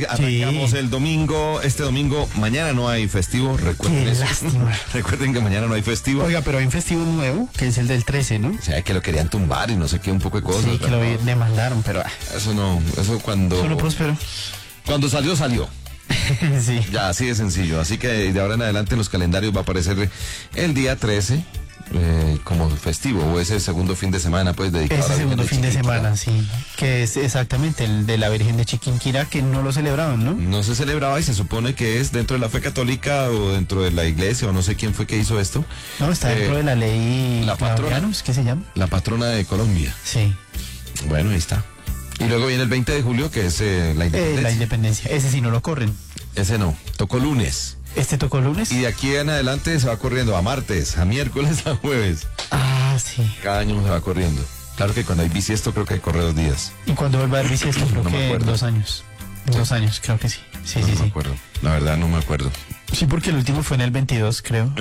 Arrancamos el domingo, este domingo, mañana no hay festivo, recuerden Qué eso. lástima. Recuerden que mañana no hay festivo. Oiga, pero hay un festivo nuevo, que es el del 13, ¿no? O sea, que lo querían tumbar y no sé qué, un poco de cosas. Sí, que lo ¿verdad? demandaron, pero Eso no, eso cuando... solo prosperó. Cuando salió, salió. Sí. Ya, así de sencillo. Así que de ahora en adelante en los calendarios va a aparecer el día 13 como festivo, o ese segundo fin de semana, pues dedicado a Ese la Virgen segundo fin de Chiquinquirá. semana, sí. Que es exactamente el de la Virgen de Chiquinquirá, que no lo celebraban, ¿no? No se celebraba y se supone que es dentro de la fe católica o dentro de la iglesia o no sé quién fue que hizo esto. No, está dentro de la ley la patrona. Claudianos, ¿qué se llama? La patrona de Colombia. Sí. Bueno, ahí está. Y luego viene el 20 de julio, que es la independencia. La independencia. Ese sí no lo corren. Ese no, tocó lunes. ¿Este tocó lunes? Y de aquí en adelante se va corriendo a martes, a miércoles, a jueves. Ah, sí. Cada año se va corriendo. Claro que cuando hay bisiesto creo que hay que correr 2 días. ¿Y cuando vuelve a dar bisiesto? Creo No me que acuerdo. 2 años. 2 años, creo que sí. Sí, No sí, me sí. acuerdo. La verdad no me acuerdo. Sí, porque el último fue en el 22, creo.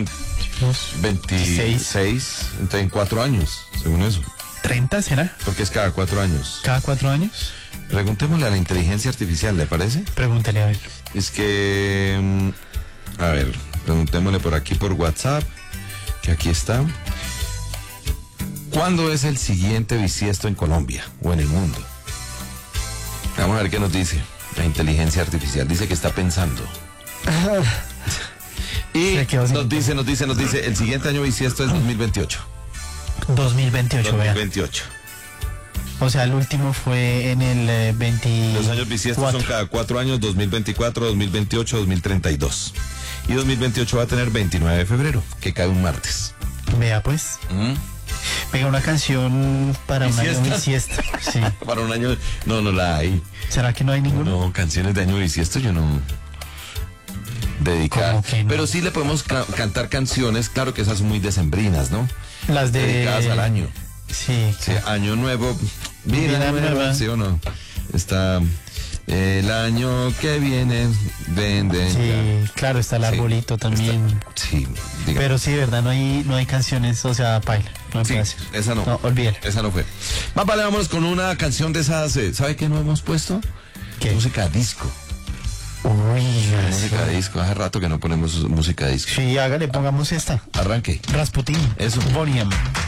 26, entonces en 4 años, según eso. 30, ¿será? Porque es cada 4 años. ¿Cada 4 años? Preguntémosle a la inteligencia artificial, ¿le parece? Pregúntele a ver. Es que, a ver, preguntémosle por aquí por WhatsApp, que aquí está. ¿Cuándo es el siguiente bisiesto en Colombia o en el mundo? Vamos a ver qué nos dice la inteligencia artificial. Dice que está pensando. Y Se quedó sin nos dice, el siguiente año bisiesto es 2028. 2028, vea. 2028. O sea, el último fue en el 20. Los años bisiestos son cada 4 años, 2024, 2028, 2032. Y 2028 va a tener 29 de febrero, que cae un martes. Vea, pues. Venga, una canción para un año bisiesto. Sí. Para un año, no la hay. ¿Será que no hay ninguno? No, canciones de año bisiesto yo no dedicar. ¿Cómo que no? Pero sí le podemos cantar canciones, claro que esas son muy decembrinas, ¿no? Las de. Dedicadas al año. Sí. Sí, año nuevo, vida Vida nueva, nueva. ¿sí o no? Está el año que viene, vende. Sí, claro, está el Sí, arbolito también. Sí, diga. Pero sí, de verdad, no hay canciones, o sea, paila. No hay Sí, puede hacer. esa no. No, olvídela. Esa no fue. Más vale, vámonos con una canción de esas. ¿Sabe qué no hemos puesto? ¿Qué? Música disco. Uy, Música disco. Hace rato que no ponemos música disco. Sí, hágale, pongamos esta. Arranque. Rasputín. Eso. Boniem.